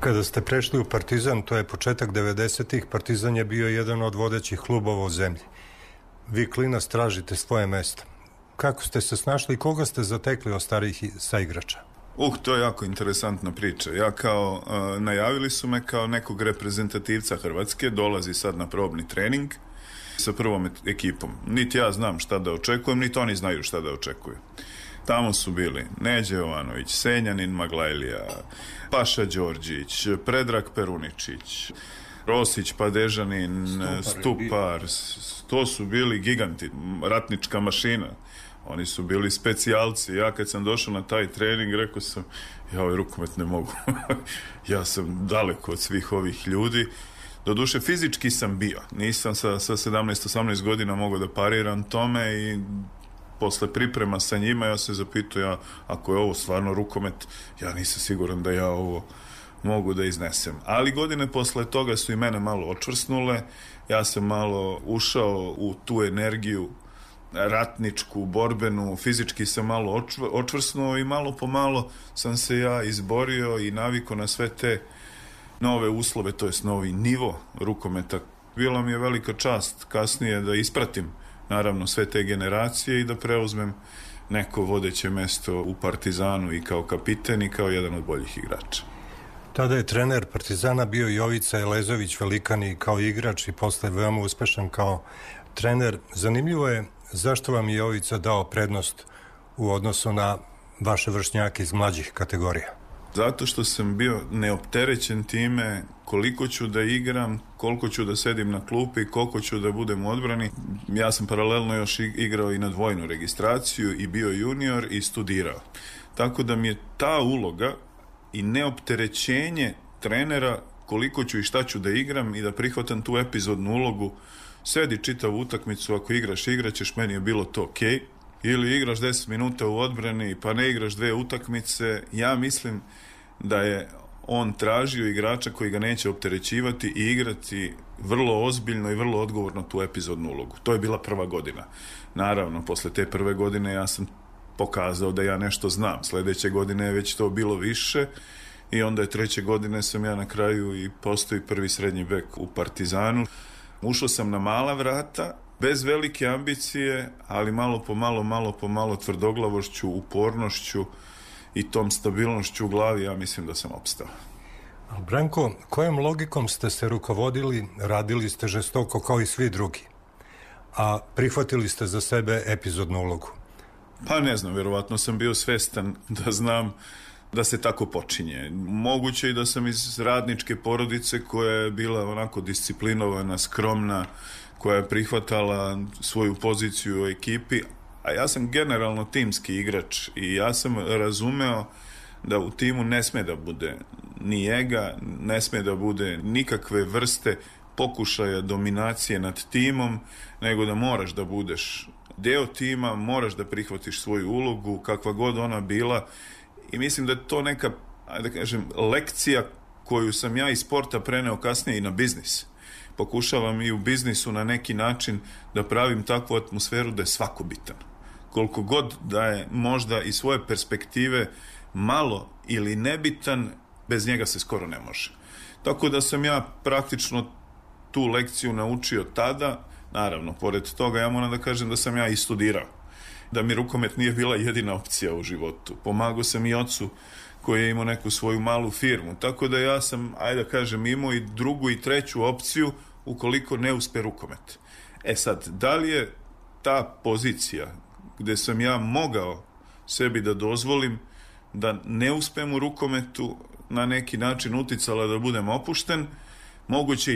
Kada ste prešli u Partizan, to je početak 90-ih, Partizan je bio jedan od vodećih klubova u zemlji. Vi, klinac, tražite svoje mesto. Kako ste se snašli i koga ste zatekli od starijih saigrača? To je jako interesantna priča. Najavili su me kao nekog reprezentativca Hrvatske, dolazi sad na probni trening sa prvom ekipom. Niti ja znam šta da očekujem, niti oni znaju šta da očekuju. Tamo su bili Neđe Jovanović, Senjanin Maglajlija, Paša Đorđić, Predrag Peruničić, Rosić Padežanin, Stupar. To su bili giganti, ratnička mašina. Oni su bili specijalci. Ja kad sam došao na taj trening, rekao sam, ja ovaj rukomet ne mogu. Ja sam daleko od svih ovih ljudi. Doduše, fizički sam bio. Nisam sa 17-18 godina mogao da pariram tome i posle priprema sa njima ja se zapitao, ako je ovo stvarno rukomet, ja nisam siguran da ja ovo mogu da iznesem. Ali godine posle toga su i mene malo očvrsnule. Ja sam malo ušao u tu energiju ratničku, borbenu, fizički sam malo očvrsnuo i malo po malo sam se ja izborio i navikao na sve te nove uslove, to jest novi nivo rukometa. Bila mi je velika čast kasnije da ispratim naravno sve te generacije i da preuzmem neko vodeće mesto u Partizanu i kao kapiten i kao jedan od boljih igrača. Tada je trener Partizana bio Jovica Elezović, velikan i kao igrač i posle veoma uspešan kao trener. Zanimljivo je zašto vam je Jovica dao prednost u odnosu na vaše vršnjake iz mlađih kategorija? Zato što sam bio neopterećen time koliko ću da igram, koliko ću da sedim na klupi, koliko ću da budem u odbrani. Ja sam paralelno još igrao i na dvojnu registraciju i bio junior i studirao. Tako da mi je ta uloga i neopterećenje trenera koliko ću i šta ću da igram i da prihvatam tu epizodnu ulogu. Sedi čitavu utakmicu, ako igraš, igraćeš, meni je bilo to okej. Ili igraš 10 minuta u odbrani pa ne igraš 2 utakmice. Ja mislim da je on tražio igrača koji ga neće opterećivati i igrati vrlo ozbiljno i vrlo odgovorno tu epizodnu ulogu. To je bila prva godina. Naravno, posle te prve godine ja sam pokazao da ja nešto znam. Sledeće godine je već to bilo više i onda je treće godine sam ja na kraju i postao prvi srednji bek u Partizanu. Ušao sam na mala vrata, bez velike ambicije, ali malo po malo tvrdoglavošću, upornošću i tom stabilnošću u glavi, ja mislim da sam opstao. Branko, kojom logikom ste se rukovodili? Radili ste žestoko kao i svi drugi, a prihvatili ste za sebe epizodnu ulogu? Pa ne znam, verovatno sam bio svestan da znam da se tako počinje. Moguće i da sam iz radničke porodice koja je bila onako disciplinovana, skromna, koja je prihvatala svoju poziciju u ekipi, a ja sam generalno timski igrač i ja sam razumeo da u timu ne sme da bude ni ega, ne sme da bude nikakve vrste pokušaja dominacije nad timom, nego da moraš da budeš deo tima, moraš da prihvatiš svoju ulogu, kakva god ona bila, i mislim da je to neka, da kažem, lekcija koju sam ja iz sporta preneo kasnije i na biznis. Pokušavam i u biznisu na neki način da pravim takvu atmosferu da je svako bitan. Koliko god da je možda iz svoje perspektive malo ili nebitan, bez njega se skoro ne može. Tako da sam ja praktično tu lekciju naučio tada. Naravno, pored toga ja moram da kažem da sam ja i studirao. Da mi rukomet nije bila jedina opcija u životu. Pomagao sam i ocu koji je imao neku svoju malu firmu. Tako da ja sam, ajde da kažem, imao i drugu i treću opciju ukoliko ne uspe rukomet. Sad, da li je ta pozicija gde sam ja mogao sebi da dozvolim da ne uspem u rukometu na neki način uticala da budem opušten, moguće